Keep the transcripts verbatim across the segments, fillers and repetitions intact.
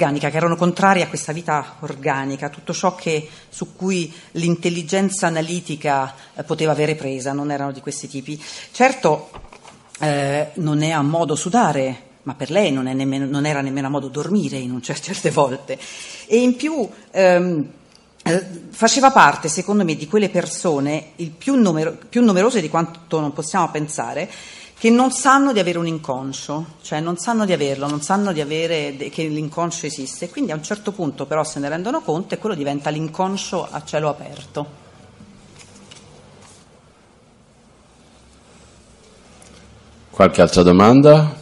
organica, che erano contrari a questa vita organica, tutto ciò che, su cui l'intelligenza analitica eh, poteva avere presa, non erano di questi tipi. Certo, eh, non è a modo sudare, ma per lei non, è nemmeno, non era nemmeno a modo dormire in un cer- certe volte. E in più ehm, eh, faceva parte, secondo me, di quelle persone, il più, numero- più numerose di quanto non possiamo pensare, che non sanno di avere un inconscio, cioè non sanno di averlo, non sanno di avere de- che l'inconscio esiste, quindi a un certo punto però se ne rendono conto e quello diventa l'inconscio a cielo aperto. Qualche altra domanda?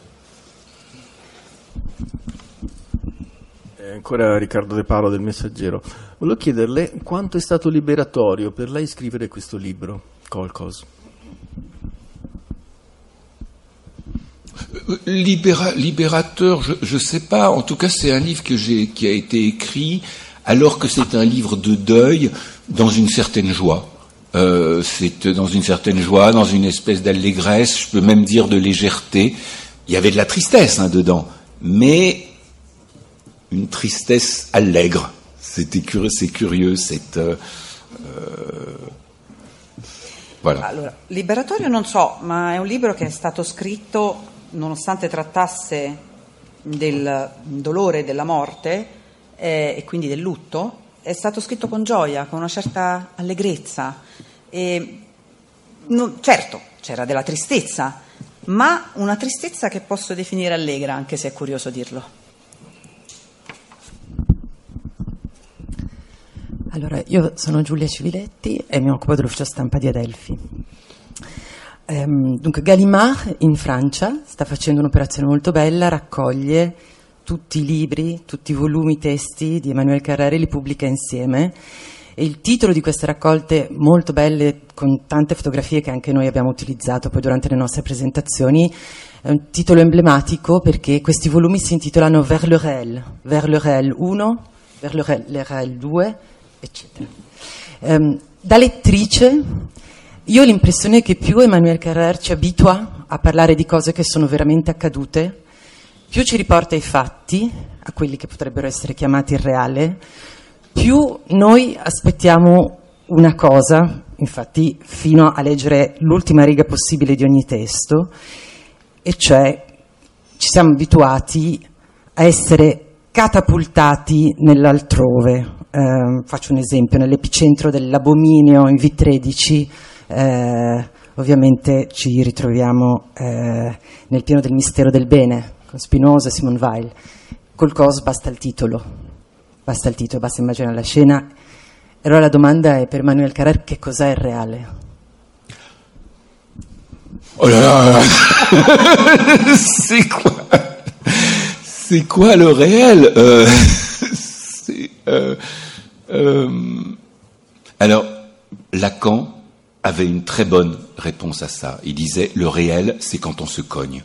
Eh, ancora Riccardo De Paolo del Messaggero. Volevo chiederle quanto è stato liberatorio per lei scrivere questo libro, Kolkhoz. Libéra, libérateur, je ne sais pas. En tout cas, c'est un livre que j'ai, qui a été écrit alors que c'est un livre de deuil dans une certaine joie. Euh, c'est dans une certaine joie, dans une espèce d'allégresse, je peux même dire de légèreté. Il y avait de la tristesse hein, dedans, mais une tristesse allègre. C'était curieux, c'est curieux, c'est... Euh, euh, voilà. Allora, liberatorio non so, ma è un libro che è stato scritto nonostante trattasse del dolore e della morte eh, e quindi del lutto, è stato scritto con gioia, con una certa allegrezza. E, no, certo, c'era della tristezza, ma una tristezza che posso definire allegra, anche se è curioso dirlo. Allora, io sono Giulia Civiletti e mi occupo dell'ufficio stampa di Adelphi. Ehm, dunque, Gallimard in Francia sta facendo un'operazione molto bella, raccoglie tutti i libri, tutti i volumi testi di Emmanuel Carrère e li pubblica insieme. E il titolo di queste raccolte molto belle, con tante fotografie che anche noi abbiamo utilizzato poi durante le nostre presentazioni, è un titolo emblematico perché questi volumi si intitolano Vers le réel, Vers le réel uno, Vers le réel, le réel due, eccetera. Um, da lettrice io ho l'impressione che più Emmanuel Carrère ci abitua a parlare di cose che sono veramente accadute, più ci riporta ai fatti, a quelli che potrebbero essere chiamati il reale, più noi aspettiamo una cosa, infatti fino a leggere l'ultima riga possibile di ogni testo, e cioè ci siamo abituati a essere catapultati nell'altrove. Eh, faccio un esempio, nell'epicentro dell'abominio in V tredici eh, ovviamente ci ritroviamo eh, nel pieno del mistero del bene con Spinoza e Simone Weil. Col cos basta il titolo, basta il titolo, basta immaginare la scena. E allora la domanda è per Emmanuel Carrère: che cos'è il reale? Oh là là, c'est quoi, c'est quoi le réel? euh, c'est, euh, euh, Alors, Lacan avait une très bonne réponse à ça. Il disait, le réel, c'est quand on se cogne.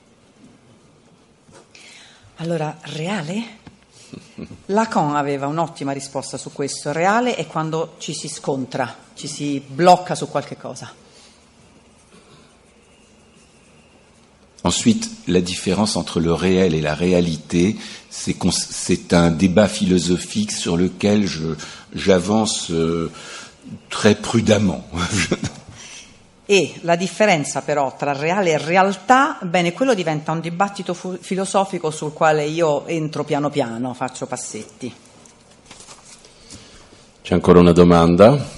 Allora, reale? Lacan aveva un'ottima risposta su questo. Reale è quando ci si scontra, ci si blocca su qualche cosa. Ensuite, la différence entre le réel et la réalité, c'est, qu'on, c'est un débat philosophique sur lequel je, j'avance euh, très prudemment. E la differenza però tra reale e realtà, bene, quello diventa un dibattito fu- filosofico sul quale io entro piano piano, faccio passetti. C'è ancora una domanda?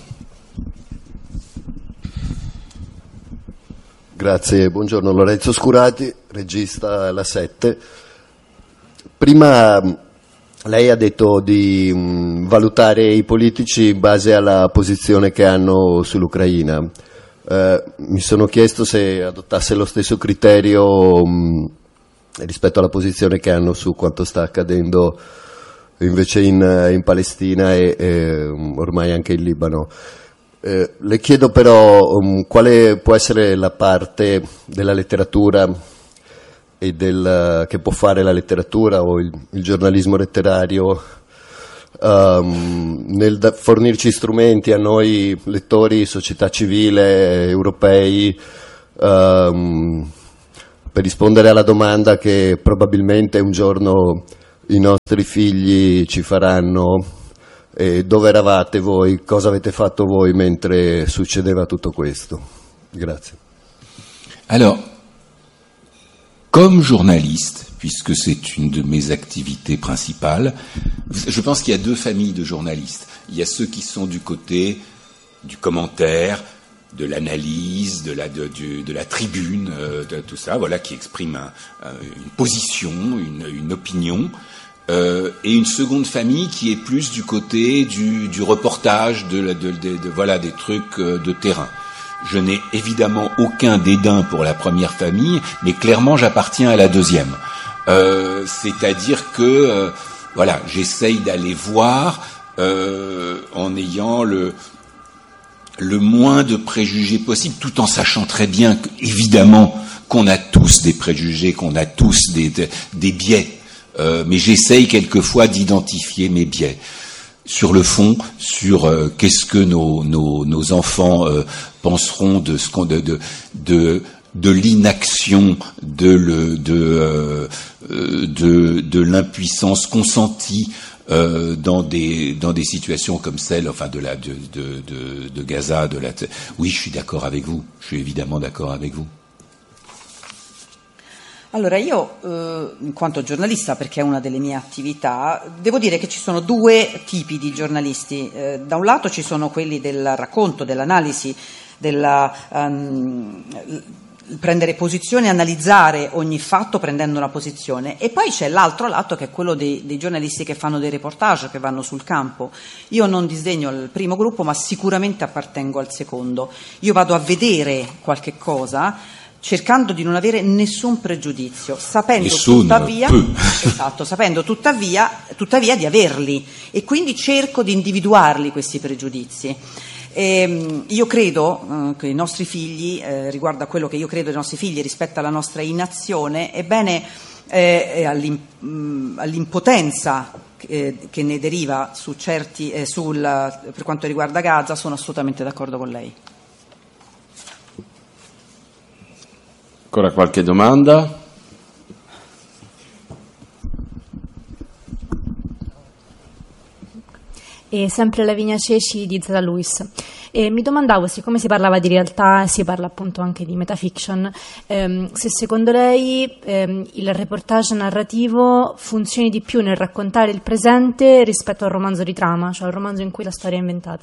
Grazie, buongiorno. Lorenzo Scurati, regista La sette. Prima lei ha detto di mh, valutare i politici in base alla posizione che hanno sull'Ucraina. Eh, mi sono chiesto se adottasse lo stesso criterio mh, rispetto alla posizione che hanno su quanto sta accadendo invece in, in Palestina e, e ormai anche in Libano. Eh, le chiedo però um, quale può essere la parte della letteratura e del, che può fare la letteratura o il, il giornalismo letterario um, nel da, fornirci strumenti a noi lettori, società civile, europei, um, per rispondere alla domanda che probabilmente un giorno i nostri figli ci faranno, e dove eravate voi, cosa avete fatto voi mentre succedeva tutto questo? Grazie. Alors, comme journaliste, puisque c'est une de mes activités principales, je pense qu'il y a deux familles de journalistes. Il y a ceux qui sont du côté du commentaire, de l'analyse, de la, de, de, de la tribune, euh, de tout ça, voilà, qui expriment un, un, une position, une, une opinion, euh, et une seconde famille qui est plus du côté du, du reportage, de, de, de, de, de voilà, des trucs de terrain. Je n'ai évidemment aucun dédain pour la première famille, mais clairement j'appartiens à la deuxième. Euh, c'est-à-dire que, euh, voilà, j'essaye d'aller voir euh, en ayant le le moins de préjugés possible, tout en sachant très bien que, évidemment, qu'on a tous des préjugés, qu'on a tous des, des, des biais. Euh, mais j'essaye quelquefois d'identifier mes biais. Sur le fond, sur euh, qu'est-ce que nos, nos, nos enfants euh, penseront de ce qu'on de de, de de l'inaction, de le de euh, de, de l'impuissance consentie euh, dans des dans des situations comme celle, enfin de la de de de, de Gaza, de la. Oui, je suis d'accord avec vous. Je suis évidemment d'accord avec vous. Allora io, eh, in quanto giornalista, perché è una delle mie attività, devo dire che ci sono due tipi di giornalisti. Eh, da un lato ci sono quelli del racconto, dell'analisi, della um, prendere posizione, analizzare ogni fatto prendendo una posizione, e poi c'è l'altro lato che è quello dei, dei giornalisti che fanno dei reportage, che vanno sul campo. Io non disdegno il primo gruppo, ma sicuramente appartengo al secondo. Io vado a vedere qualche cosa cercando di non avere nessun pregiudizio, sapendo Nessun, tuttavia, esatto, sapendo tuttavia, tuttavia di averli, e quindi cerco di individuarli questi pregiudizi. E, io credo eh, che i nostri figli, eh, riguardo a quello che io credo dei nostri figli rispetto alla nostra inazione, ebbene eh, all'im, all'impotenza eh, che ne deriva su certi, eh, sul, per quanto riguarda Gaza, sono assolutamente d'accordo con lei. Ancora qualche domanda? E sempre Lavinia Ceci di Zeta Luis. E mi domandavo, siccome si parlava di realtà, si parla appunto anche di metafiction, ehm, se secondo lei ehm, il reportage narrativo funzioni di più nel raccontare il presente rispetto al romanzo di trama, cioè al romanzo in cui la storia è inventata.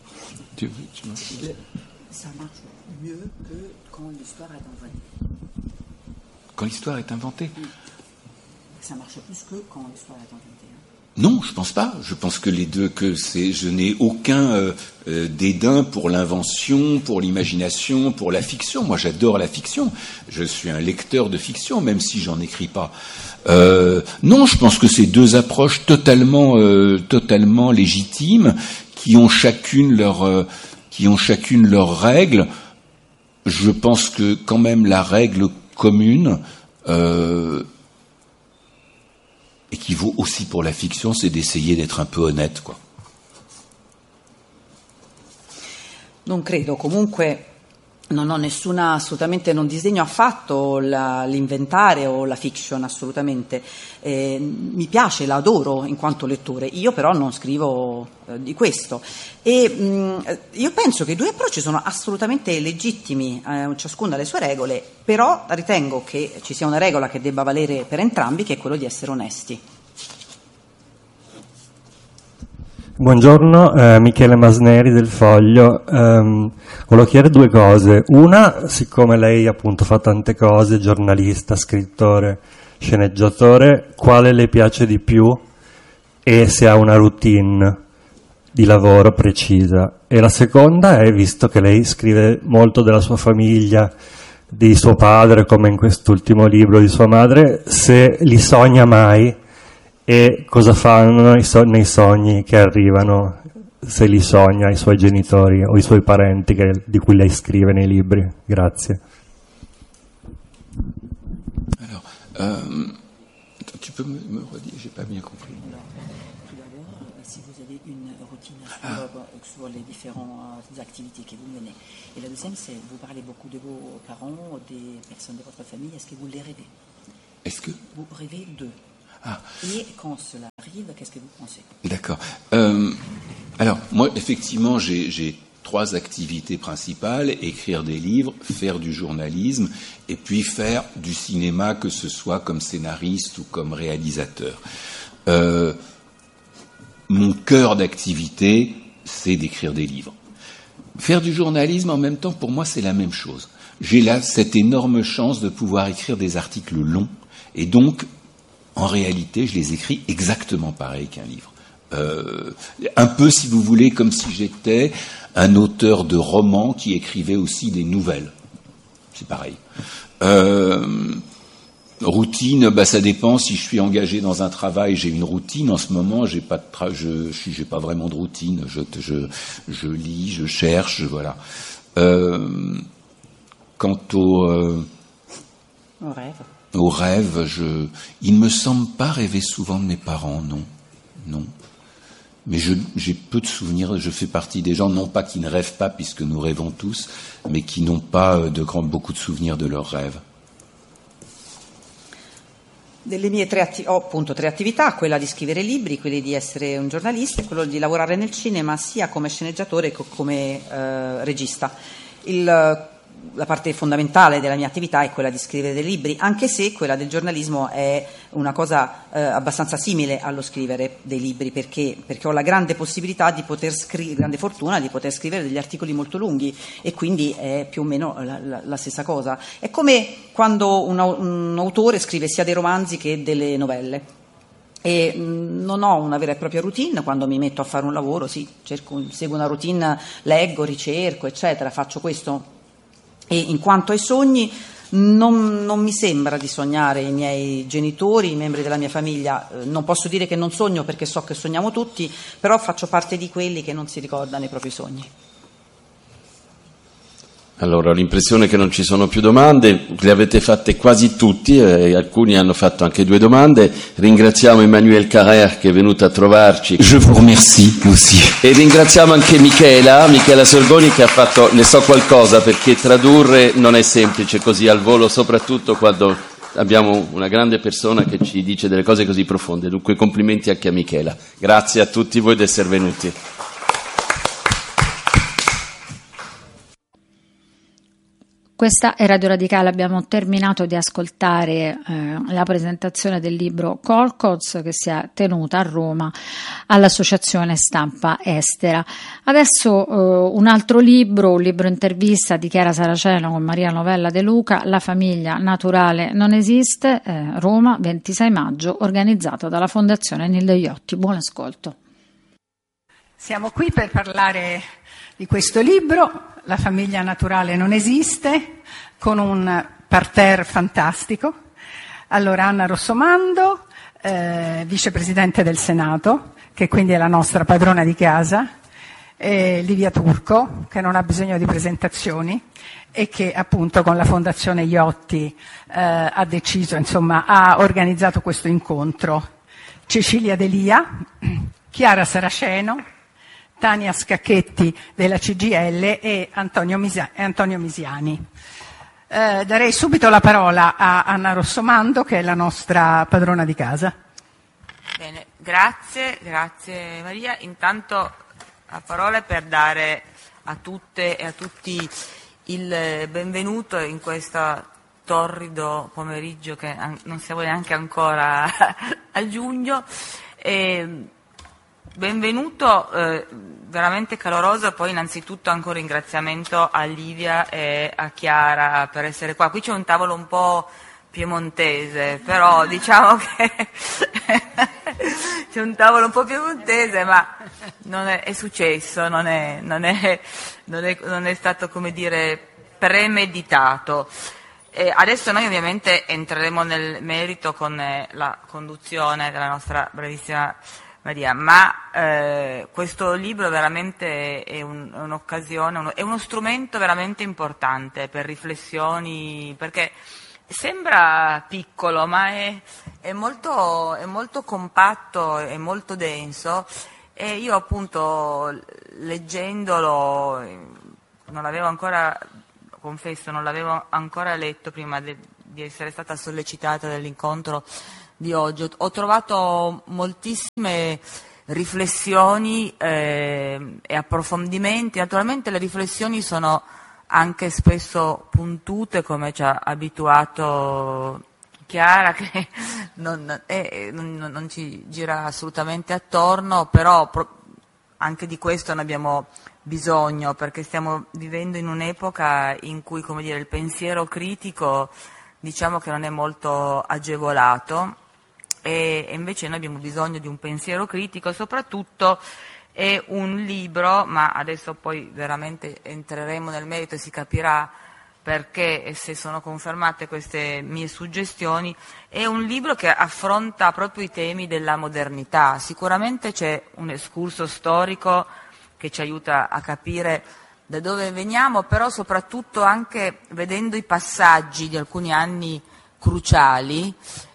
Quand l'histoire est inventée? Ça marche plus que quand l'histoire est inventée. Non, je pense pas. Je pense que les deux, que c'est, je n'ai aucun euh, euh, dédain pour l'invention, pour l'imagination, pour la fiction. Moi, j'adore la fiction. Je suis un lecteur de fiction, même si j'en écris pas. Euh, non, je pense que c'est deux approches totalement, euh, totalement légitimes, qui ont chacune leur, euh, qui ont chacune leurs règles. Je pense que quand même la règle commune, euh, et qui vaut aussi pour la fiction, c'est d'essayer d'être un peu honnête, quoi. Non credo, comunque non ho nessuna, assolutamente non disdegno affatto la, l'inventare o la fiction, assolutamente. Eh, mi piace, la adoro in quanto lettore, io però non scrivo eh, di questo. E mh, io penso che i due approcci sono assolutamente legittimi, eh, ciascuno ha le sue regole, però ritengo che ci sia una regola che debba valere per entrambi, che è quello di essere onesti. Buongiorno, eh, Michele Masneri del Foglio. Um, volevo chiedere due cose. Una, siccome lei appunto fa tante cose, giornalista, scrittore, sceneggiatore, quale le piace di più e se ha una routine di lavoro precisa? E la seconda è, visto che lei scrive molto della sua famiglia, di suo padre, come in quest'ultimo libro di sua madre, se li sogna mai e cosa fanno nei sogni che arrivano, se li sogna i suoi genitori o i suoi parenti che, di cui lei scrive nei libri. Grazie. Alors, euh, tu peux me, me redire, j'ai pas bien compris. Tout d'abord, si vous avez une routine sur, ah. sur les différentes activités que vous menez. Et la deuxième, c'est vous parlez beaucoup de vos parents, des personnes de votre famille. Est-ce que vous les rêvez? Est-ce que vous rêvez d'eux? Ah. Et quand cela arrive, qu'est-ce que vous pensez? D'accord. Euh, alors, moi, effectivement, j'ai, j'ai trois activités principales: écrire des livres, faire du journalisme, et puis faire du cinéma, que ce soit comme scénariste ou comme réalisateur. Euh, mon cœur d'activité, c'est d'écrire des livres. Faire du journalisme, en même temps, pour moi, c'est la même chose. J'ai là cette énorme chance de pouvoir écrire des articles longs, et donc, en réalité, je les écris exactement pareil qu'un livre. Euh, un peu, si vous voulez, comme si j'étais un auteur de romans qui écrivait aussi des nouvelles. C'est pareil. Euh, routine, bah, ça dépend. Si je suis engagé dans un travail, j'ai une routine. En ce moment, j'ai pas de tra- je, je, j'ai pas vraiment de routine. Je, je, je lis, je cherche, voilà. Euh, quant au euh, Au rêve. Au rêve, je, il ne me semble pas rêver souvent de mes parents, non, non. Mais je, j'ai peu de souvenirs. Je fais partie des gens, non pas qui ne rêvent pas, puisque nous rêvons tous, mais qui n'ont pas de grand, beaucoup de souvenirs de leurs rêves. Delle mie tre atti- ho appunto tre attività: quella di scrivere libri, quella di essere un giornalista e quello di lavorare nel cinema sia come sceneggiatore che come eh, regista. Il, la parte fondamentale della mia attività è quella di scrivere dei libri, anche se quella del giornalismo è una cosa eh, abbastanza simile allo scrivere dei libri, perché, perché ho la grande possibilità di poter scrivere, grande fortuna di poter scrivere degli articoli molto lunghi, e quindi è più o meno la, la, la stessa cosa. È come quando un, un autore scrive sia dei romanzi che delle novelle. E mh, non ho una vera e propria routine. Quando mi metto a fare un lavoro, sì, cerco, seguo una routine, leggo, ricerco, eccetera, faccio questo. E in quanto ai sogni, non, non mi sembra di sognare i miei genitori, i membri della mia famiglia. Eh, non posso dire che non sogno, perché so che sogniamo tutti, però faccio parte di quelli che non si ricordano i propri sogni. Allora, ho l'impressione che non ci sono più domande, le avete fatte quasi tutti, e alcuni hanno fatto anche due domande. Ringraziamo Emmanuel Carrère che è venuto a trovarci. Je vous remercie aussi. E ringraziamo anche Michela, Michela Sorgoni, che ha fatto Ne so qualcosa, perché tradurre non è semplice così al volo, soprattutto quando abbiamo una grande persona che ci dice delle cose così profonde. Dunque complimenti anche a Michela. Grazie a tutti voi di essere venuti. Questa è Radio Radicale, abbiamo terminato di ascoltare eh, la presentazione del libro Colcoz, che si è tenuta a Roma all'Associazione Stampa Estera. Adesso eh, un altro libro, un libro intervista di Chiara Saraceno con Maria Novella De Luca, La famiglia naturale non esiste, eh, Roma, ventisei maggio, organizzato dalla Fondazione Nilde Iotti. Buon ascolto. Siamo qui per parlare di questo libro, La famiglia naturale non esiste, con un parterre fantastico. Allora, Anna Rossomando, eh, vicepresidente del Senato, che quindi è la nostra padrona di casa, e Livia Turco, che non ha bisogno di presentazioni e che appunto con la Fondazione Iotti eh, ha deciso, insomma, ha organizzato questo incontro. Cecilia Delia, Chiara Saraceno, Tania Scacchetti della C G I L e Antonio, Misia- e Antonio Misiani. Eh, darei subito la parola a Anna Rossomando, che è la nostra padrona di casa. Bene, grazie, grazie Maria. Intanto la parola per dare a tutte e a tutti il benvenuto in questo torrido pomeriggio che non siamo neanche ancora a giugno. E benvenuto eh, veramente caloroso, poi innanzitutto anche un ringraziamento a Livia e a Chiara per essere qua. Qui c'è un tavolo un po' piemontese, però diciamo che c'è un tavolo un po' piemontese, ma non è, è successo, non è, non, è, non, è, non è stato, come dire, premeditato. E adesso noi ovviamente entreremo nel merito con eh, la conduzione della nostra bravissima Maria, ma eh, questo libro veramente è, un, è un'occasione, uno, è uno strumento veramente importante per riflessioni, perché sembra piccolo, ma è, è, molto, è molto compatto, è molto denso, e io appunto leggendolo, non l'avevo ancora, confesso, non l'avevo ancora letto prima de, di essere stata sollecitata dall'incontro di oggi. Ho, ho trovato moltissime riflessioni eh, e approfondimenti. Naturalmente le riflessioni sono anche spesso puntute, come ci ha abituato Chiara, che non, eh, non, non ci gira assolutamente attorno, però pro- anche di questo ne abbiamo bisogno, perché stiamo vivendo in un'epoca in cui, come dire, il pensiero critico diciamo che non è molto agevolato, e, e invece noi abbiamo bisogno di un pensiero critico. Soprattutto è un libro, ma adesso poi veramente entreremo nel merito e si capirà perché e se sono confermate queste mie suggestioni, è un libro che affronta proprio i temi della modernità. Sicuramente c'è un escurso storico che ci aiuta a capire da dove veniamo, però soprattutto anche vedendo i passaggi di alcuni anni cruciali,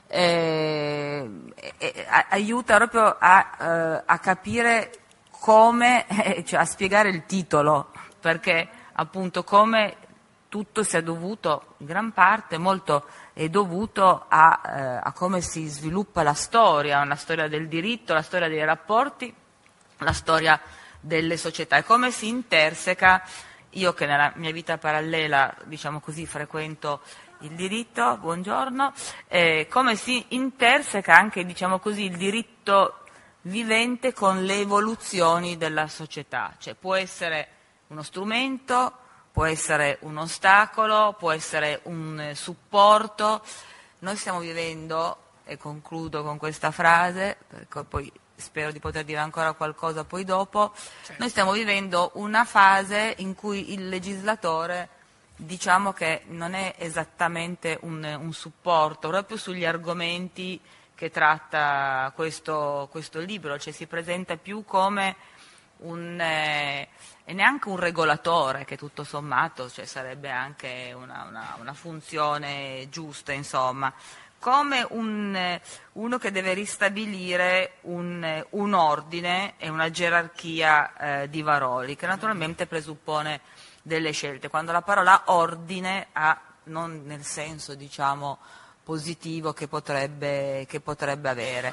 eh, eh, aiuta proprio a, eh, a capire come, eh, cioè a spiegare il titolo, perché appunto come tutto sia dovuto, in gran parte, molto è dovuto a, eh, a come si sviluppa la storia, una storia del diritto, la storia dei rapporti, la storia delle società, e come si interseca. Io che nella mia vita parallela, diciamo così, frequento il diritto, buongiorno, eh, come si interseca anche, diciamo così, il diritto vivente con le evoluzioni della società, cioè può essere uno strumento, può essere un ostacolo, può essere un supporto. Noi stiamo vivendo, e concludo con questa frase, perché poi spero di poter dire ancora qualcosa poi dopo, certo. Noi stiamo vivendo una fase in cui il legislatore, diciamo che non è esattamente un, un supporto, proprio sugli argomenti che tratta questo, questo libro, cioè si presenta più come un... Eh, e neanche un regolatore, che tutto sommato cioè, sarebbe anche una, una, una funzione giusta, insomma, come un, uno che deve ristabilire un, un ordine e una gerarchia eh, di valori, che naturalmente presuppone delle scelte. Quando la parola ordine ha, non nel senso diciamo positivo che potrebbe, che potrebbe avere.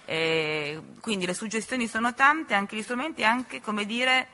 E quindi le suggestioni sono tante, anche gli strumenti, anche come dire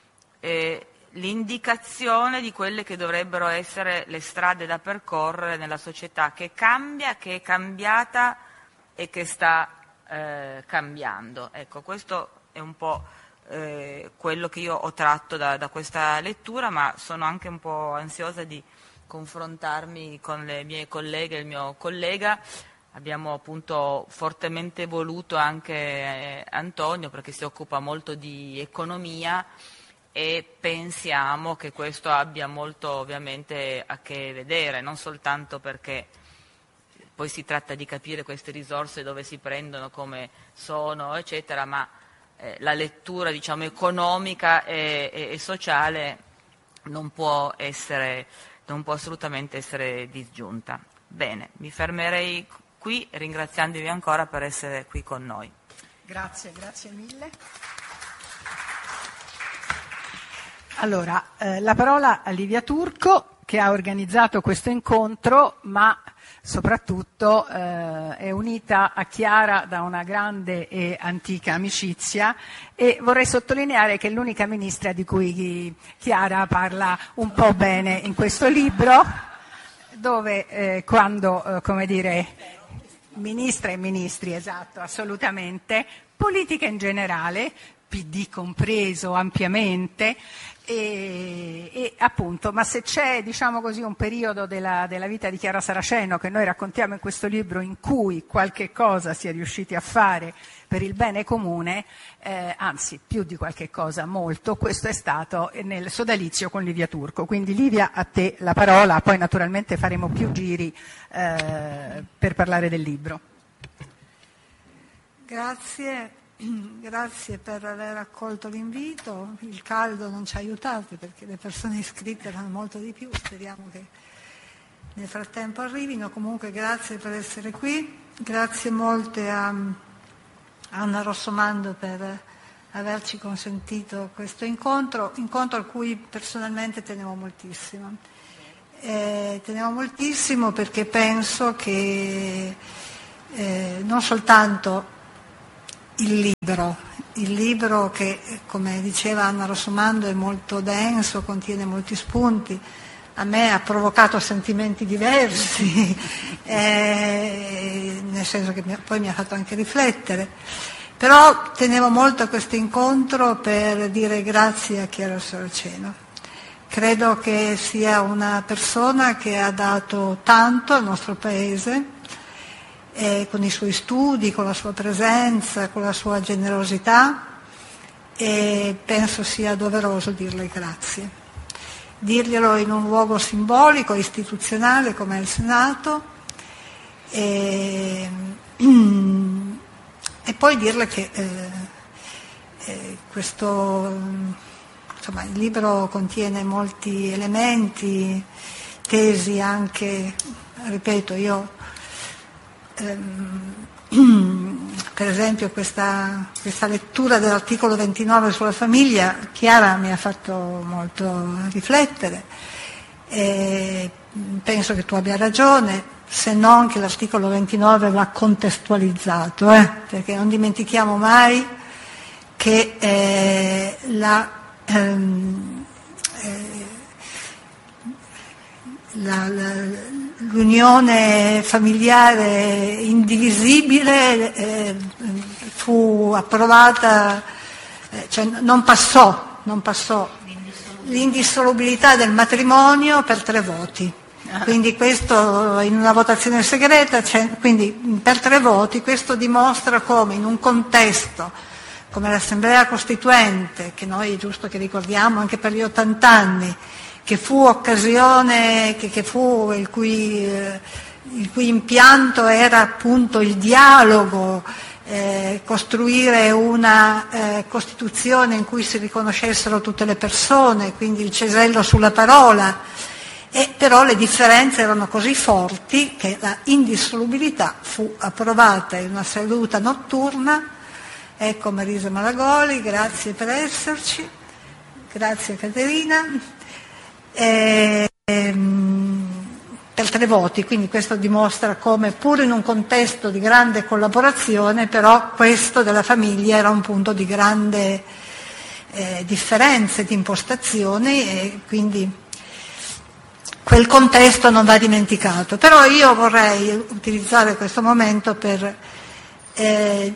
Eh, l'indicazione di quelle che dovrebbero essere le strade da percorrere nella società che cambia, che è cambiata e che sta eh, cambiando. Ecco, questo è un po' eh, quello che io ho tratto da, da questa lettura, ma sono anche un po' ansiosa di confrontarmi con le mie colleghe e il mio collega. Abbiamo appunto fortemente voluto anche eh, Antonio, perché si occupa molto di economia, e pensiamo che questo abbia molto ovviamente a che vedere, non soltanto perché poi si tratta di capire queste risorse dove si prendono, come sono, eccetera, ma eh, la lettura diciamo economica e, e, e sociale non può essere, non può assolutamente essere disgiunta. Bene, mi fermerei qui ringraziandovi ancora per essere qui con noi. Grazie, grazie mille. Allora, eh, la parola a Livia Turco, che ha organizzato questo incontro, ma soprattutto eh, è unita a Chiara da una grande e antica amicizia, e vorrei sottolineare che è l'unica ministra di cui Chiara parla un po' bene in questo libro, dove eh, quando, eh, come dire, ministra e ministri, esatto, assolutamente, politica in generale, P D compreso ampiamente, e, e appunto, ma se c'è diciamo così un periodo della, della vita di Chiara Saraceno che noi raccontiamo in questo libro in cui qualche cosa si è riusciti a fare per il bene comune, eh, anzi più di qualche cosa, molto, questo è stato nel sodalizio con Livia Turco. Quindi Livia, a te la parola, poi naturalmente faremo più giri eh, per parlare del libro. Grazie. Grazie per aver accolto l'invito. Il caldo non ci ha aiutato perché le persone iscritte erano molto di più, speriamo che nel frattempo arrivino. Comunque grazie per essere qui, grazie molte a Anna Rossomando per averci consentito questo incontro, incontro a cui personalmente tenevo moltissimo. Eh, tenevo moltissimo perché penso che eh, non soltanto il libro, il libro che, come diceva Anna Rossomando, è molto denso, contiene molti spunti, a me ha provocato sentimenti diversi, eh, nel senso che mi, poi mi ha fatto anche riflettere, però tenevo molto a questo incontro per dire grazie a Chiara Saraceno. Credo che sia una persona che ha dato tanto al nostro paese, eh, con i suoi studi, con la sua presenza, con la sua generosità, e penso sia doveroso dirle grazie. Dirglielo in un luogo simbolico, istituzionale come il Senato, e, e poi dirle che eh, eh, questo, insomma, il libro contiene molti elementi, tesi anche, ripeto, io ehm, per esempio questa, questa lettura dell'articolo ventinove sulla famiglia, Chiara mi ha fatto molto riflettere, e penso che tu abbia ragione, se non che l'articolo ventinove va contestualizzato, eh? Perché non dimentichiamo mai che eh, la, ehm, eh, la, la l'unione familiare indivisibile eh, fu approvata, eh, cioè non passò, non passò l'indissolubilità del matrimonio per tre voti. Quindi questo in una votazione segreta, cioè, quindi per tre voti, questo dimostra come in un contesto come l'Assemblea Costituente, che noi è giusto che ricordiamo anche per gli ottant'anni, che fu occasione, che, che fu il cui, eh, il cui impianto era appunto il dialogo, eh, costruire una eh, Costituzione in cui si riconoscessero tutte le persone, quindi il cesello sulla parola, e però le differenze erano così forti che la indissolubilità fu approvata in una seduta notturna. Ecco Marisa Malagoli, grazie per esserci, grazie Caterina. Eh, ehm, per tre voti, quindi questo dimostra come pur in un contesto di grande collaborazione, però questo della famiglia era un punto di grande eh, differenze di impostazioni, e quindi quel contesto non va dimenticato. Però io vorrei utilizzare questo momento per eh,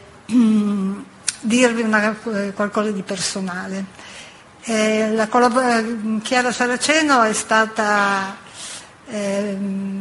dirvi una, qualcosa di personale. Eh, la collab- Chiara Saraceno è stata eh,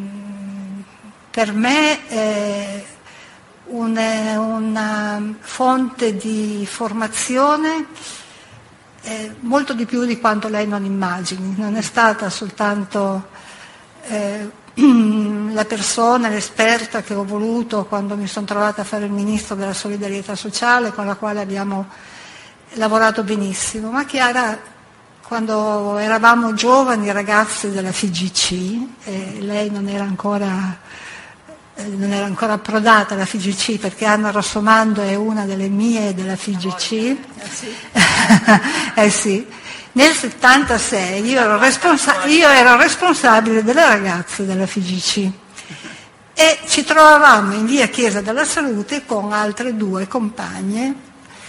per me eh, una, una fonte di formazione eh, molto di più di quanto lei non immagini. Non è stata soltanto eh, la persona, l'esperta che ho voluto quando mi sono trovata a fare il ministro della solidarietà sociale, con la quale abbiamo lavorato benissimo, ma Chiara, quando eravamo giovani ragazze della F G C, eh, lei non era ancora eh, non era ancora approdata alla F G C, perché Anna Rossomando è una delle mie della F G C. Eh sì. eh sì. Nel settantasei io ero, responsa- io ero responsabile delle ragazze della F G C e ci trovavamo in via Chiesa della Salute con altre due compagne,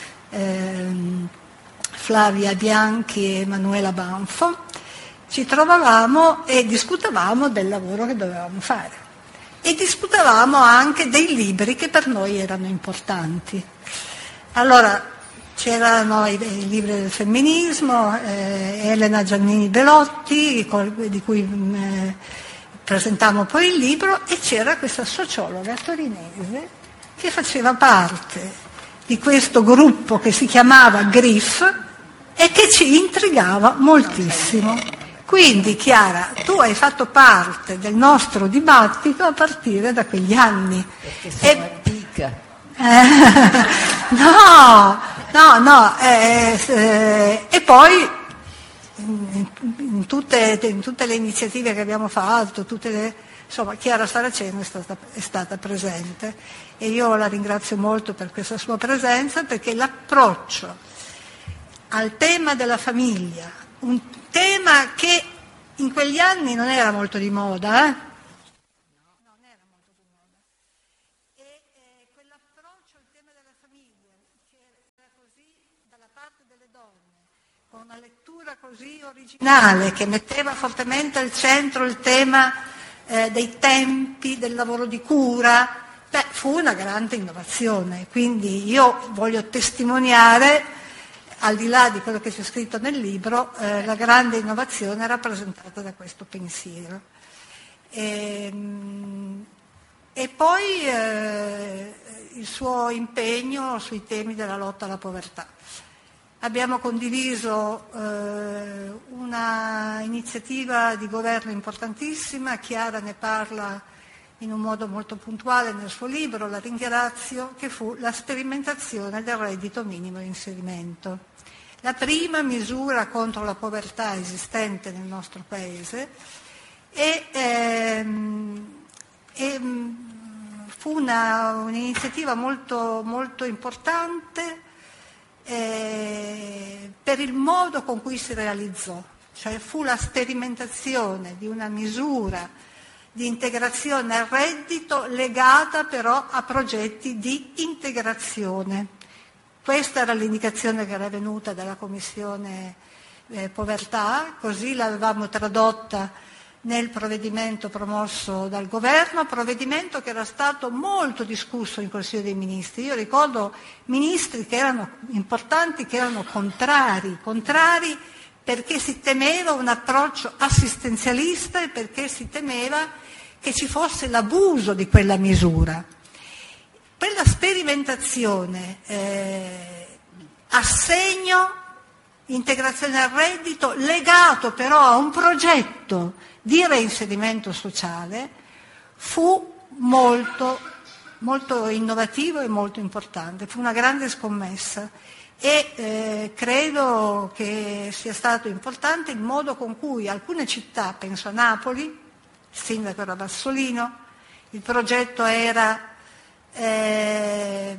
Ehm, Flavia Bianchi e Emanuela Banfo. Ci trovavamo e discutavamo del lavoro che dovevamo fare e discutavamo anche dei libri che per noi erano importanti. Allora c'erano i, i libri del femminismo, eh, Elena Giannini Belotti, di cui eh, presentammo poi il libro, e c'era questa sociologa torinese che faceva parte di questo gruppo che si chiamava Griff e che ci intrigava moltissimo. Quindi Chiara, tu hai fatto parte del nostro dibattito a partire da quegli anni. Perché sono e, antica. Eh, no, no, no, eh, eh, e poi in, in, tutte, in tutte le iniziative che abbiamo fatto, tutte le, insomma, Chiara Saraceno è stata, è stata presente. E io la ringrazio molto per questa sua presenza, perché l'approccio al tema della famiglia, un tema che in quegli anni non era molto di moda, eh? non era molto di moda. E, con una lettura così originale che metteva fortemente al centro il tema eh, dei tempi, del lavoro di cura, beh, fu una grande innovazione. Quindi io voglio testimoniare, al di là di quello che c'è scritto nel libro, eh, la grande innovazione rappresentata da questo pensiero. E, e poi eh, il suo impegno sui temi della lotta alla povertà. Abbiamo condiviso eh, una iniziativa di governo importantissima, Chiara ne parla in un modo molto puntuale nel suo libro, la ringrazio, che fu la sperimentazione del reddito minimo di inserimento. La prima misura contro la povertà esistente nel nostro Paese e, ehm, e fu una, un'iniziativa molto, molto importante eh, per il modo con cui si realizzò, cioè fu la sperimentazione di una misura di integrazione al reddito legata però a progetti di integrazione. Questa era l'indicazione che era venuta dalla Commissione eh, Povertà, così l'avevamo tradotta nel provvedimento promosso dal governo, provvedimento che era stato molto discusso in Consiglio dei Ministri. Io ricordo ministri che erano importanti, che erano contrari, contrari perché si temeva un approccio assistenzialista e perché si temeva che ci fosse l'abuso di quella misura. Quella sperimentazione, eh, assegno, integrazione al reddito, legato però a un progetto di reinserimento sociale, fu molto, molto innovativo e molto importante, fu una grande scommessa e eh, credo che sia stato importante il modo con cui alcune città, penso a Napoli, il sindaco era Bassolino, il progetto era eh,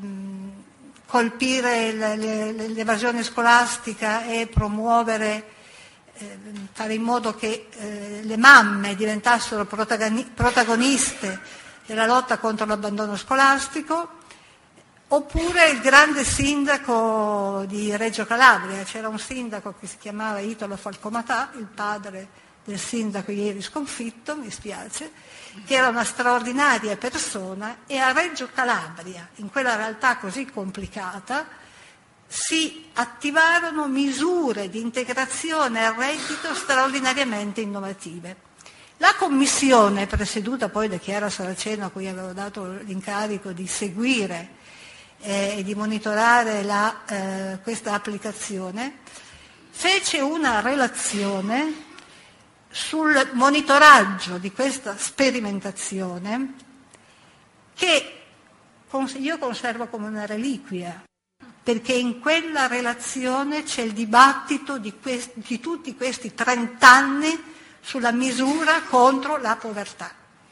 colpire l'evasione scolastica e promuovere, eh, fare in modo che eh, le mamme diventassero protagoniste della lotta contro l'abbandono scolastico, oppure il grande sindaco di Reggio Calabria. C'era un sindaco che si chiamava Italo Falcomatà, il padre del sindaco ieri sconfitto, mi spiace, che era una straordinaria persona, e a Reggio Calabria, in quella realtà così complicata, si attivarono misure di integrazione al reddito straordinariamente innovative. La commissione, presieduta poi da Chiara Saraceno, a cui avevo dato l'incarico di seguire e eh, di monitorare la, eh, questa applicazione, fece una relazione sul monitoraggio di questa sperimentazione che io conservo come una reliquia, perché in quella relazione c'è il dibattito di, questi, di tutti questi trent'anni sulla misura contro la povertà.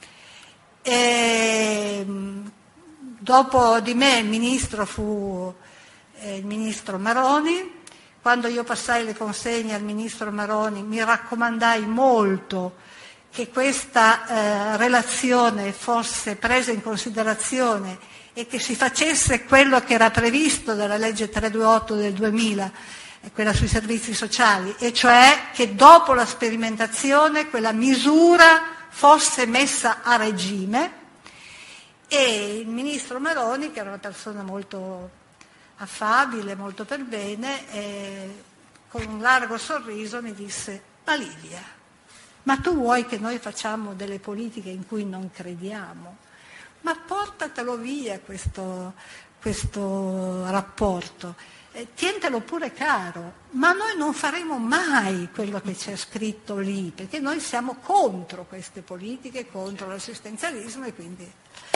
E, dopo di me il ministro fu eh, il ministro Maroni. Quando io passai le consegne al ministro Maroni mi raccomandai molto che questa eh, relazione fosse presa in considerazione e che si facesse quello che era previsto dalla legge trecentoventotto del duemila, quella sui servizi sociali, e cioè che dopo la sperimentazione quella misura fosse messa a regime. E il ministro Maroni, che era una persona molto affabile, molto per bene, eh, con un largo sorriso mi disse: ma Livia, ma tu vuoi che noi facciamo delle politiche in cui non crediamo? Ma portatelo via questo, questo rapporto, eh, tientelo pure caro, ma noi non faremo mai quello che c'è scritto lì, perché noi siamo contro queste politiche, contro l'assistenzialismo e quindi...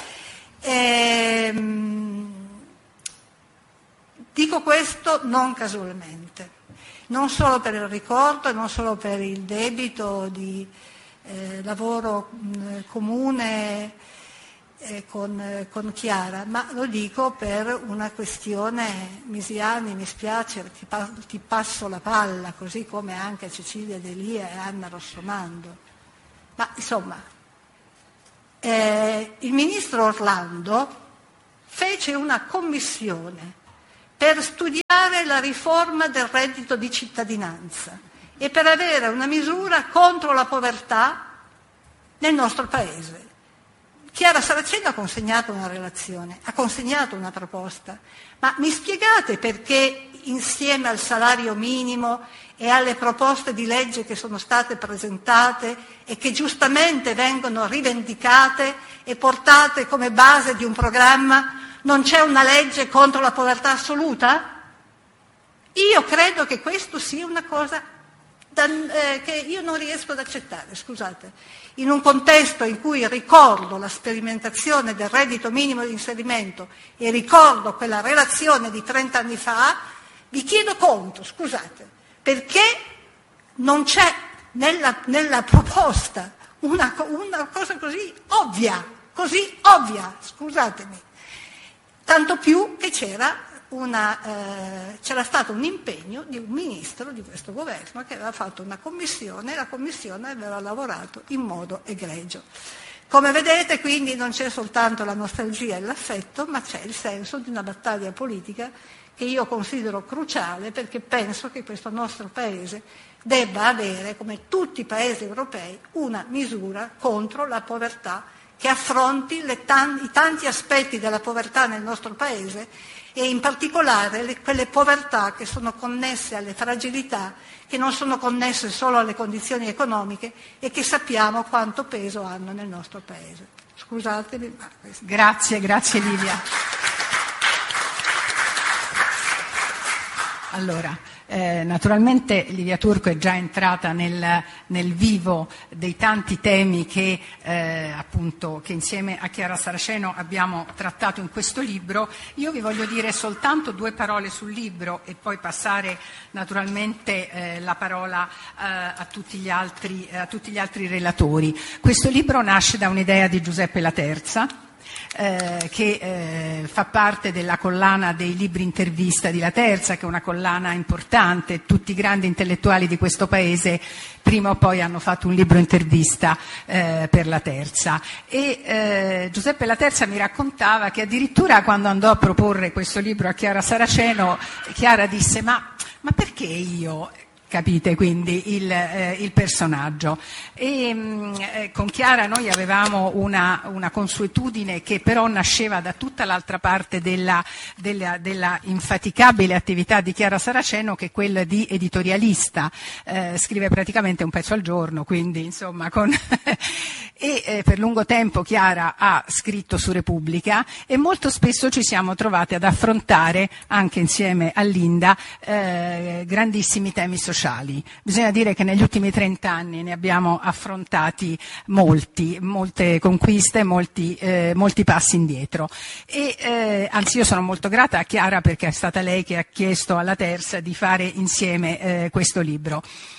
Ehm, Dico questo non casualmente, non solo per il ricordo e non solo per il debito di eh, lavoro mh, comune eh, con, eh, con Chiara, ma lo dico per una questione, Misiani, mi spiace, ti, pa- ti passo la palla, così come anche Cecilia Delia e Anna Rossomando. Ma insomma, eh, il ministro Orlando fece una commissione per studiare la riforma del reddito di cittadinanza e per avere una misura contro la povertà nel nostro Paese. Chiara Saraceno ha consegnato una relazione, ha consegnato una proposta, ma mi spiegate perché insieme al salario minimo e alle proposte di legge che sono state presentate e che giustamente vengono rivendicate e portate come base di un programma, non c'è una legge contro la povertà assoluta? Io credo che questo sia una cosa da, eh, che io non riesco ad accettare, scusate. In un contesto in cui ricordo la sperimentazione del reddito minimo di inserimento e ricordo quella relazione di trenta anni fa, vi chiedo conto, scusate, perché non c'è nella, nella proposta una, una cosa così ovvia, così ovvia, scusatemi. Tanto più che c'era Una, eh, c'era stato un impegno di un ministro di questo governo che aveva fatto una commissione e la commissione aveva lavorato in modo egregio. Come vedete, quindi, non c'è soltanto la nostalgia e l'affetto, ma c'è il senso di una battaglia politica che io considero cruciale, perché penso che questo nostro Paese debba avere, come tutti i Paesi europei, una misura contro la povertà che affronti le tan- i tanti aspetti della povertà nel nostro Paese e in particolare le, quelle povertà che sono connesse alle fragilità, che non sono connesse solo alle condizioni economiche e che sappiamo quanto peso hanno nel nostro Paese. Scusatemi, ma questo... Grazie, grazie Livia. Allora, eh, naturalmente Livia Turco è già entrata nel, nel vivo dei tanti temi che, eh, appunto, che insieme a Chiara Saraceno abbiamo trattato in questo libro. Io vi voglio dire soltanto due parole sul libro e poi passare naturalmente eh, la parola eh, a, tutti gli altri, a tutti gli altri relatori. Questo libro nasce da un'idea di Giuseppe Laterza, Eh, che eh, fa parte della collana dei libri intervista di Laterza, che è una collana importante. Tutti i grandi intellettuali di questo paese prima o poi hanno fatto un libro intervista eh, per Laterza. E eh, Giuseppe Laterza mi raccontava che addirittura quando andò a proporre questo libro a Chiara Saraceno, Chiara disse: ma, ma perché io? Capite quindi il, eh, il personaggio. E mh, eh, con Chiara noi avevamo una, una consuetudine che però nasceva da tutta l'altra parte della, della, della infaticabile attività di Chiara Saraceno, che è quella di editorialista. Eh, scrive praticamente un pezzo al giorno, quindi insomma con e eh, per lungo tempo Chiara ha scritto su Repubblica e molto spesso ci siamo trovati ad affrontare, anche insieme a Linda, eh, grandissimi temi sociali. Bisogna dire che negli ultimi trent'anni ne abbiamo affrontati molti, molte conquiste, molti, eh, molti passi indietro. E eh, anzi io sono molto grata a Chiara perché è stata lei che ha chiesto alla Terza di fare insieme eh, questo libro.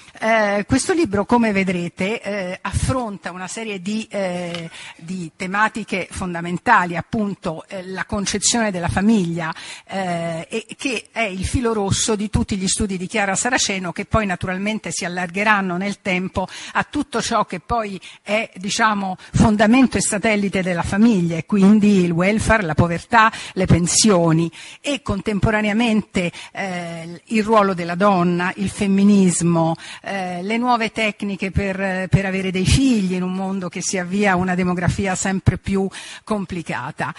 Eh, questo libro, come vedrete, eh, affronta una serie di, eh, di tematiche fondamentali, appunto eh, la concezione della famiglia, eh, e che è il filo rosso di tutti gli studi di Chiara Saraceno, che poi naturalmente si allargheranno nel tempo a tutto ciò che poi è, diciamo, fondamento e satellite della famiglia, e quindi il welfare, la povertà, le pensioni, e contemporaneamente eh, il ruolo della donna, il femminismo, Eh, le nuove tecniche per, per avere dei figli in un mondo che si avvia a una demografia sempre più complicata.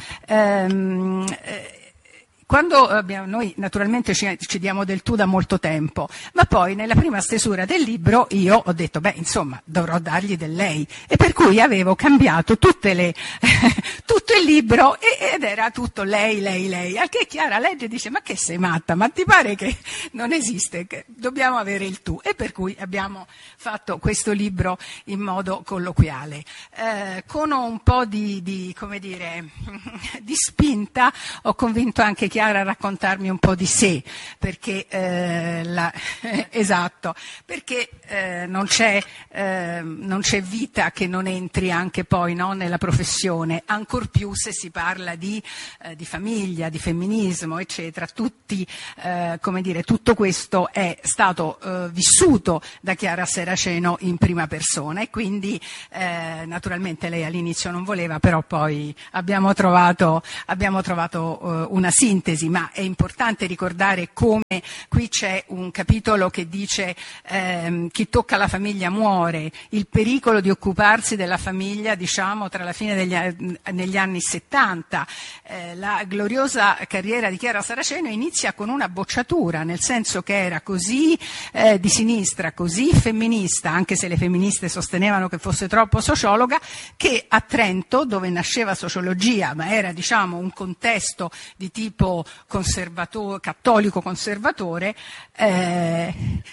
Ehm, eh, Quando abbiamo, noi naturalmente ci, ci diamo del tu da molto tempo, ma poi nella prima stesura del libro io ho detto, beh, insomma, dovrò dargli del lei, e per cui avevo cambiato tutte le, tutto il libro e, ed era tutto lei, lei, lei, al che Chiara legge e dice: ma che sei matta, ma ti pare che non esiste, che dobbiamo avere il tu, e per cui abbiamo fatto questo libro in modo colloquiale. Eh, con un po' di, di, come dire, di spinta ho convinto anche Chiara a raccontarmi un po' di sé, perché eh, la, esatto, perché eh, non c'è eh, non c'è vita che non entri anche poi, no, nella professione, ancor più se si parla di, eh, di famiglia, di femminismo, eccetera. Tutti, eh, come dire, tutto questo è stato eh, vissuto da Chiara Saraceno in prima persona, e quindi eh, naturalmente lei all'inizio non voleva, però poi abbiamo trovato abbiamo trovato eh, una sintesi sintesi, ma è importante ricordare come qui c'è un capitolo che dice ehm, chi tocca la famiglia muore, il pericolo di occuparsi della famiglia, diciamo, tra la fine degli negli anni settanta. Eh, la gloriosa carriera di Chiara Saraceno inizia con una bocciatura, nel senso che era così eh, di sinistra, così femminista, anche se le femministe sostenevano che fosse troppo sociologa, che a Trento, dove nasceva sociologia, ma era, diciamo, un contesto di tipo conservatore, cattolico conservatore, eh,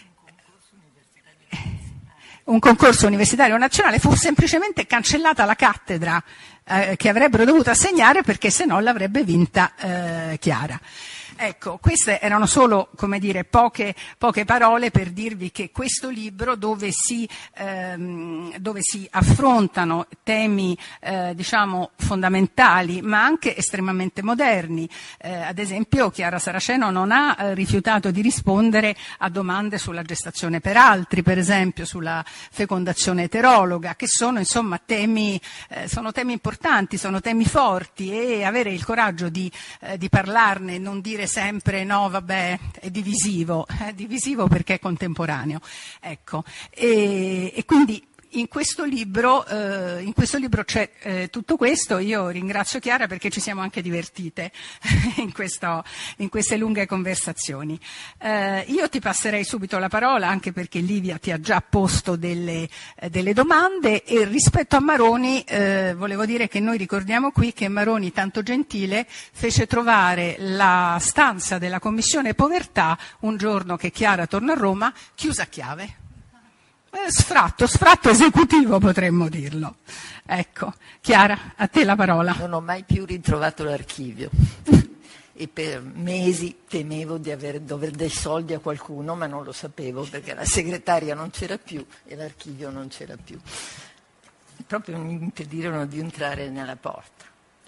un concorso universitario nazionale, fu semplicemente cancellata la cattedra eh, che avrebbero dovuto assegnare, perché se no l'avrebbe vinta eh, Chiara. Ecco, queste erano solo, come dire, poche, poche parole per dirvi che questo libro, dove si, ehm, dove si affrontano temi eh, diciamo fondamentali ma anche estremamente moderni, eh, ad esempio Chiara Saraceno non ha eh, rifiutato di rispondere a domande sulla gestazione per altri, per esempio sulla fecondazione eterologa, che sono insomma temi, eh, sono temi importanti, sono temi forti, e avere il coraggio di, eh, di parlarne e non dire sempre no, vabbè, è divisivo, è divisivo perché è contemporaneo. Ecco. E, e quindi in questo libro, eh, in questo libro c'è eh, tutto questo. Io ringrazio Chiara perché ci siamo anche divertite in, questo, in queste lunghe conversazioni. Eh, io ti passerei subito la parola, anche perché Livia ti ha già posto delle, eh, delle domande, e rispetto a Maroni eh, volevo dire che noi ricordiamo qui che Maroni, tanto gentile, fece trovare la stanza della Commissione Povertà un giorno che Chiara torna a Roma, chiusa a chiave. Sfratto, sfratto esecutivo potremmo dirlo. Ecco, Chiara, a te la parola. Non ho mai più ritrovato l'archivio e per mesi temevo di aver, dover dei soldi a qualcuno, ma non lo sapevo perché la segretaria non c'era più e l'archivio non c'era più. Proprio mi impedirono di entrare nella porta.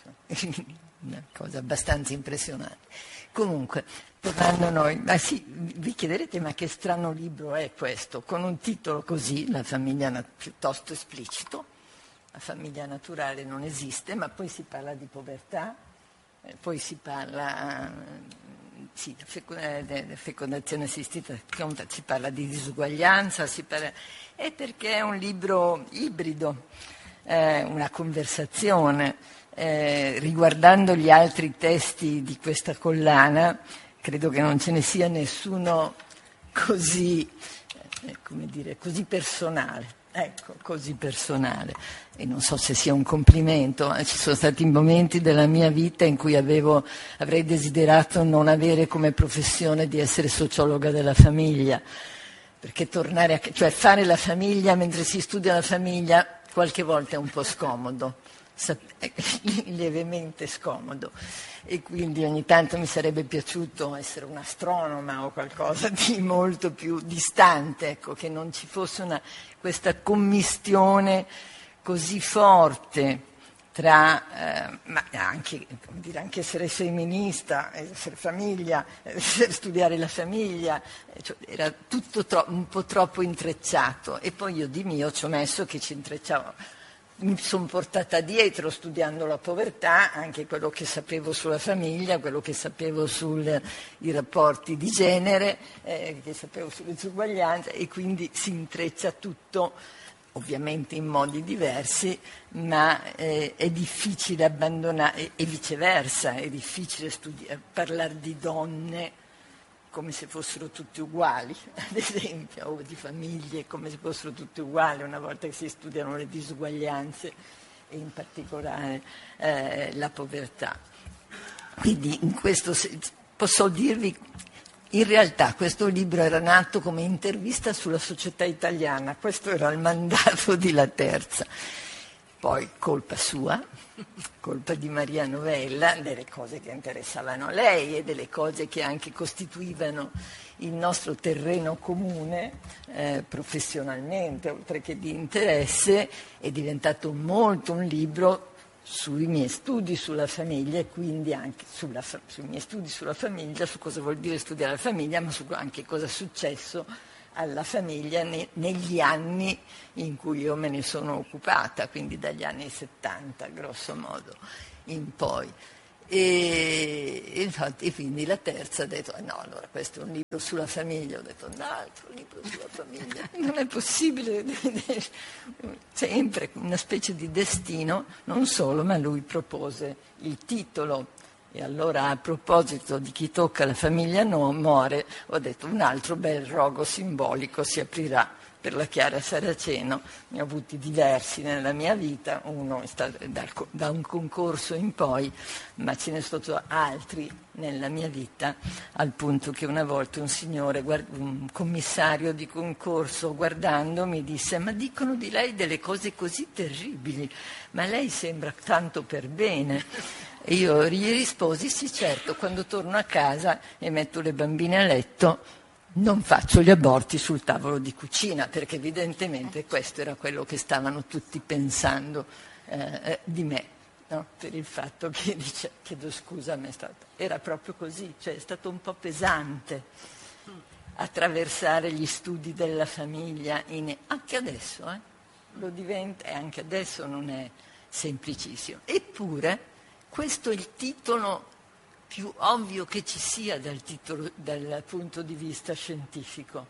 Una cosa abbastanza impressionante. Comunque, tornando a noi, ma sì, vi chiederete ma che strano libro è questo, con un titolo così, la famiglia nat- piuttosto esplicito, la famiglia naturale non esiste, ma poi si parla di povertà, eh, poi si parla sì, di fecondazione assistita, si parla di disuguaglianza, si parla, è perché è un libro ibrido, eh, una conversazione. Eh, riguardando gli altri testi di questa collana, credo che non ce ne sia nessuno così, eh, come dire, così personale, ecco, così personale. E non so se sia un complimento, ma ci sono stati momenti della mia vita in cui avevo, avrei desiderato non avere come professione di essere sociologa della famiglia, perché tornare a, cioè fare la famiglia mentre si studia la famiglia qualche volta è un po' scomodo. Lievemente scomodo, e quindi ogni tanto mi sarebbe piaciuto essere un'astronoma o qualcosa di molto più distante, ecco, che non ci fosse una, questa commistione così forte tra, eh, ma anche, come dire, anche essere femminista, essere famiglia, essere, studiare la famiglia, cioè, era tutto tro- un po' troppo intrecciato, e poi io di mio ci ho messo che ci intrecciavo. Mi sono portata dietro, studiando la povertà, anche quello che sapevo sulla famiglia, quello che sapevo sui rapporti di genere, eh, che sapevo sulle disuguaglianze, e quindi si intreccia tutto, ovviamente in modi diversi, ma eh, è difficile abbandonare, e, e viceversa, è difficile studi- parlare di donne come se fossero tutti uguali, ad esempio, o di famiglie come se fossero tutti uguali, una volta che si studiano le disuguaglianze e in particolare eh, la povertà. Quindi in questo senso posso dirvi, in realtà questo libro era nato come intervista sulla società italiana, questo era il mandato di La Terza. Poi colpa sua, colpa di Maria Novella, delle cose che interessavano a lei e delle cose che anche costituivano il nostro terreno comune eh, professionalmente, oltre che di interesse, è diventato molto un libro sui miei studi sulla famiglia, e quindi anche sulla fa- sui miei studi sulla famiglia, su cosa vuol dire studiare la famiglia, ma su anche cosa è successo alla famiglia ne, negli anni in cui io me ne sono occupata, quindi dagli anni settanta grosso modo in poi. E infatti quindi la terza ha detto, no, allora questo è un libro sulla famiglia. Ho detto, un altro libro sulla famiglia, non è possibile. Sempre una specie di destino, non solo, ma lui propose il titolo. E allora, a proposito di chi tocca la famiglia no, muore, ho detto un altro bel rogo simbolico si aprirà per la Chiara Saraceno. Ne ho avuti diversi nella mia vita, uno è stato dal, da un concorso in poi, ma ce ne sono stati altri nella mia vita, al punto che una volta un signore, un commissario di concorso, guardandomi disse: ma dicono di lei delle cose così terribili, ma lei sembra tanto per bene. E io gli risposi: sì, certo, quando torno a casa e metto le bambine a letto non faccio gli aborti sul tavolo di cucina, perché evidentemente questo era quello che stavano tutti pensando eh, di me, no? Per il fatto che dice, chiedo scusa, ma è stato, era proprio così, cioè è stato un po' pesante attraversare gli studi della famiglia, in, anche adesso, eh, lo diventa, e anche adesso non è semplicissimo. Eppure questo è il titolo più ovvio che ci sia dal, titolo, dal punto di vista scientifico.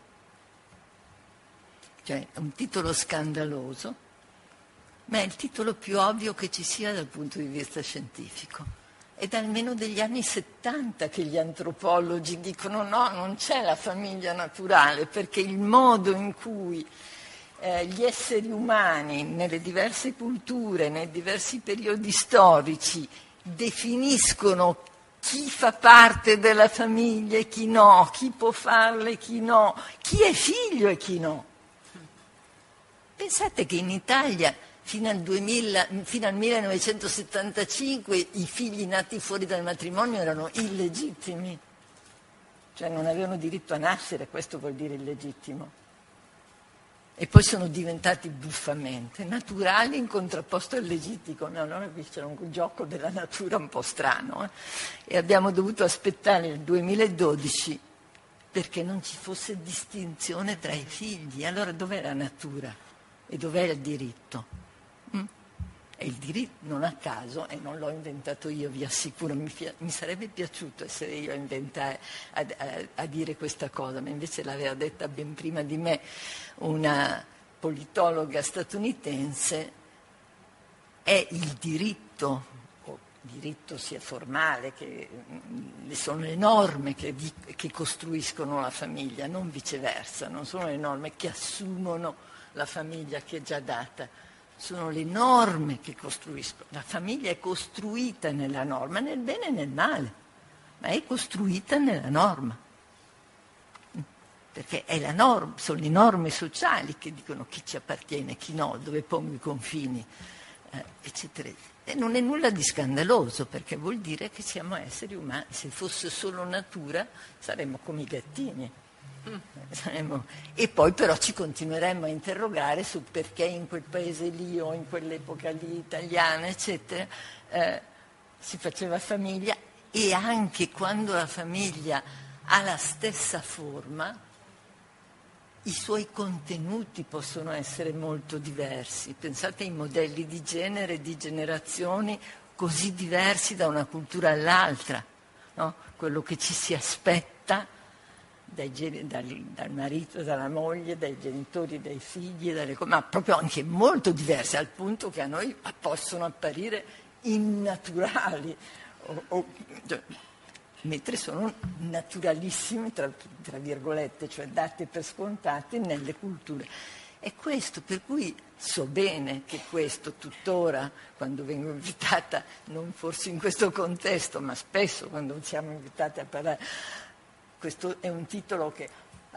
Cioè, è un titolo scandaloso, ma è il titolo più ovvio che ci sia dal punto di vista scientifico. È da almeno degli anni settanta che gli antropologi dicono no, non c'è la famiglia naturale, perché il modo in cui eh, gli esseri umani, nelle diverse culture, nei diversi periodi storici, definiscono chi fa parte della famiglia e chi no, chi può farle e chi no, chi è figlio e chi no. Pensate che in Italia fino al, duemila, fino al millenovecentosettantacinque i figli nati fuori dal matrimonio erano illegittimi, cioè non avevano diritto a nascere, questo vuol dire illegittimo. E poi sono diventati buffamente naturali in contrapposto al legittimo. No, allora qui c'era un gioco della natura un po' strano. Eh? E abbiamo dovuto aspettare il duemiladodici perché non ci fosse distinzione tra i figli. Allora dov'è la natura? E dov'è il diritto? Mm? E il diritto, non a caso, e non l'ho inventato io, vi assicuro, mi, mi sarebbe piaciuto essere io a inventare, a, a, a dire questa cosa, ma invece l'aveva detta ben prima di me una politologa statunitense. È il diritto, o diritto sia formale, che sono le norme che, vi, che costruiscono la famiglia, non viceversa, non sono le norme che assumono la famiglia che è già data. Sono le norme che costruiscono. La famiglia è costruita nella norma, nel bene e nel male, ma è costruita nella norma. Perché è la norma, sono le norme sociali che dicono chi ci appartiene, chi no, dove pongo i confini, eh, eccetera. E non è nulla di scandaloso, perché vuol dire che siamo esseri umani. Se fosse solo natura saremmo come i gattini. E poi però ci continueremmo a interrogare su perché in quel paese lì o in quell'epoca lì italiana, eccetera, eh, si faceva famiglia, e anche quando la famiglia ha la stessa forma, i suoi contenuti possono essere molto diversi. Pensate ai modelli di genere, di generazioni così diversi da una cultura all'altra, no? Quello che ci si aspetta Dai, dal, dal marito, dalla moglie, dai genitori, dai figli, dalle, ma proprio anche molto diverse, al punto che a noi possono apparire innaturali, o, o, mentre sono naturalissimi, tra, tra virgolette, cioè date per scontate nelle culture. È questo, per cui so bene che questo tuttora, quando vengo invitata, non forse in questo contesto, ma spesso quando siamo invitati a parlare, questo è un titolo che,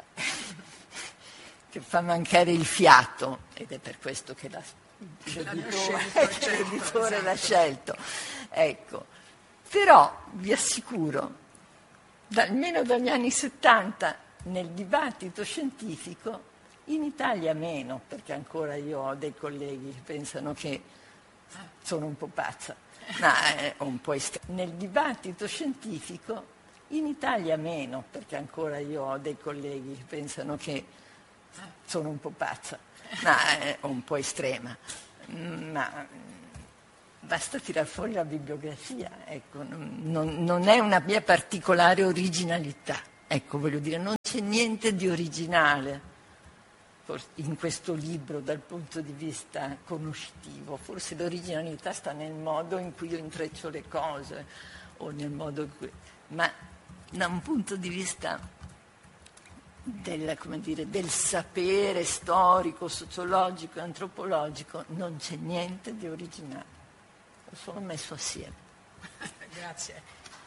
che fa mancare il fiato, ed è per questo che la, l'editore, l'editore l'ha scelto. Ecco. Però vi assicuro, da, almeno dagli anni settanta, nel dibattito scientifico, in Italia meno, perché ancora io ho dei colleghi che pensano che sono un po' pazza, ma è un po' est- nel dibattito scientifico in Italia meno, perché ancora io ho dei colleghi che pensano che sono un po' pazza, ma è un po' estrema. Ma basta tirar fuori la bibliografia, ecco, non, non è una mia particolare originalità, ecco, voglio dire, non c'è niente di originale in questo libro dal punto di vista conoscitivo, forse l'originalità sta nel modo in cui io intreccio le cose, o nel modo in cui... ma da un punto di vista del, come dire, del sapere storico, sociologico e antropologico non c'è niente di originale, l'ho solo messo assieme. Grazie.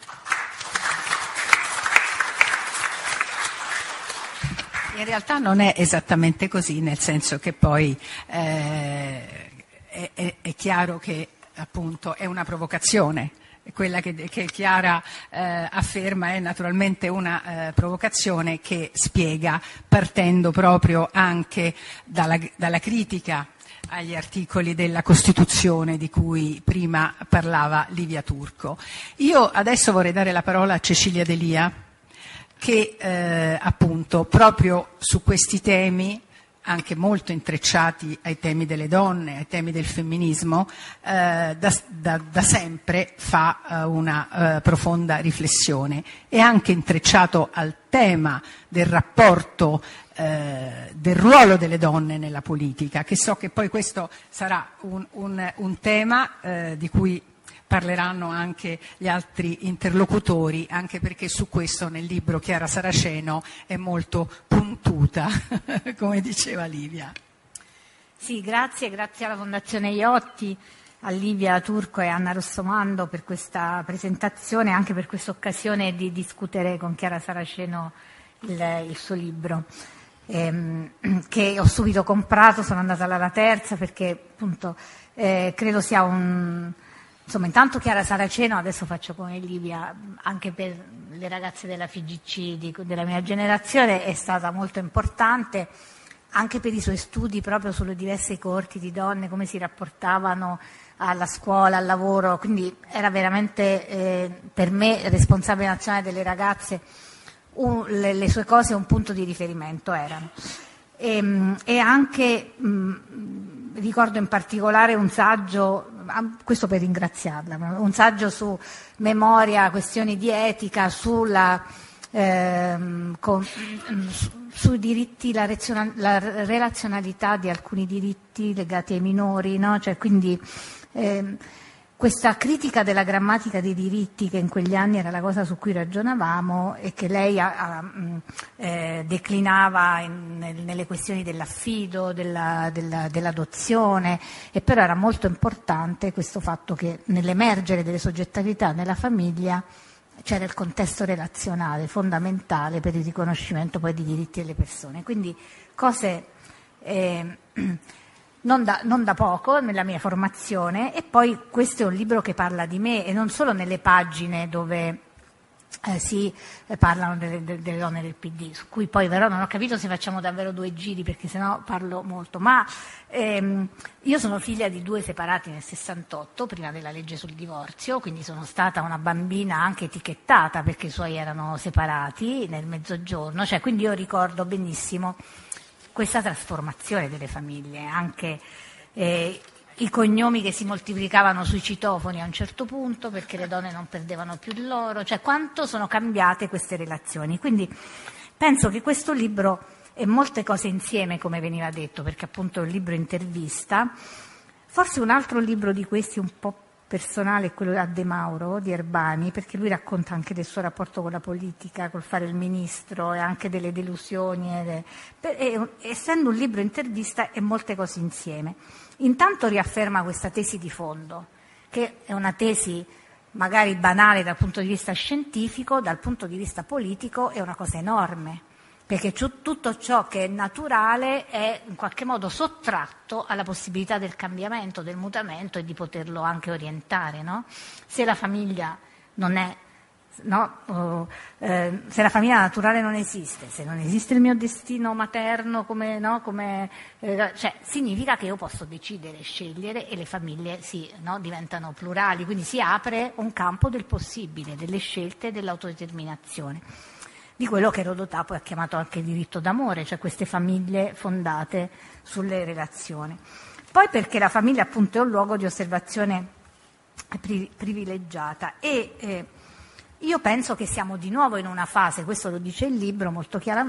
In realtà non è esattamente così, nel senso che poi eh, è, è, è chiaro che appunto è una provocazione. Quella che, che Chiara eh, afferma è naturalmente una eh, provocazione che spiega, partendo proprio anche dalla, dalla critica agli articoli della Costituzione di cui prima parlava Livia Turco. Io adesso vorrei dare la parola a Cecilia D'Elia, che eh, appunto proprio su questi temi, anche molto intrecciati ai temi delle donne, ai temi del femminismo, eh, da, da, da sempre fa eh, una eh, profonda riflessione, e anche intrecciato al tema del rapporto, eh, del ruolo delle donne nella politica, che so che poi questo sarà un, un, un tema eh, di cui parleranno anche gli altri interlocutori, anche perché su questo nel libro Chiara Saraceno è molto puntuta, come diceva Livia. Sì, grazie, grazie alla Fondazione Iotti, a Livia Turco e Anna Rossomando per questa presentazione, anche per questa occasione di discutere con Chiara Saraceno il, il suo libro, ehm, che ho subito comprato, sono andata alla terza perché appunto eh, credo sia un... Insomma, intanto Chiara Saraceno, adesso faccio come Livia, anche per le ragazze della F G C di, della mia generazione, è stata molto importante, anche per i suoi studi proprio sulle diverse coorti di donne, come si rapportavano alla scuola, al lavoro, quindi era veramente eh, per me, responsabile nazionale delle ragazze, un, le, le sue cose un punto di riferimento erano. E, e anche mh, ricordo in particolare un saggio, questo per ringraziarla, un saggio su memoria, questioni di etica, sulla, ehm, con, su, sui diritti, la, reziona, la relazionalità di alcuni diritti legati ai minori, no? Cioè, quindi ehm, questa critica della grammatica dei diritti, che in quegli anni era la cosa su cui ragionavamo e che lei a, a, eh, declinava in, nelle questioni dell'affido, della, della, dell'adozione, e però era molto importante questo fatto che nell'emergere delle soggettalità nella famiglia c'era il contesto relazionale fondamentale per il riconoscimento poi di diritti delle persone. Quindi cose... Eh, Non da, non da poco nella mia formazione, e poi questo è un libro che parla di me, e non solo nelle pagine dove eh, si eh, parlano delle, delle donne del P D, su cui poi però non ho capito se facciamo davvero due giri, perché sennò parlo molto, ma ehm, io sono figlia di due separati nel sessantotto, prima della legge sul divorzio, quindi sono stata una bambina anche etichettata perché i suoi erano separati nel mezzogiorno, cioè, quindi io ricordo benissimo questa trasformazione delle famiglie, anche eh, i cognomi che si moltiplicavano sui citofoni a un certo punto perché le donne non perdevano più il loro, cioè quanto sono cambiate queste relazioni. Quindi penso che questo libro e molte cose insieme, come veniva detto, perché appunto è un libro intervista, forse un altro libro di questi un po' personale è quello a De Mauro di Erbani, perché lui racconta anche del suo rapporto con la politica, col fare il ministro, e anche delle delusioni, e de... per, e, essendo un libro intervista e molte cose insieme. Intanto riafferma questa tesi di fondo, che è una tesi magari banale dal punto di vista scientifico, dal punto di vista politico è una cosa enorme, perché tutto ciò che è naturale è in qualche modo sottratto alla possibilità del cambiamento, del mutamento, e di poterlo anche orientare, no? Se la famiglia non è, no? uh, eh, se la famiglia naturale non esiste, se non esiste il mio destino materno, come, no? come, eh, cioè, significa che io posso decidere, scegliere, e le famiglie si, no? diventano plurali, quindi si apre un campo del possibile, delle scelte e dell'autodeterminazione, di quello che Rodotà poi ha chiamato anche diritto d'amore, cioè queste famiglie fondate sulle relazioni. Poi perché la famiglia appunto è un luogo di osservazione pri- privilegiata. E eh, io penso che siamo di nuovo in una fase, questo lo dice il libro molto chiaramente,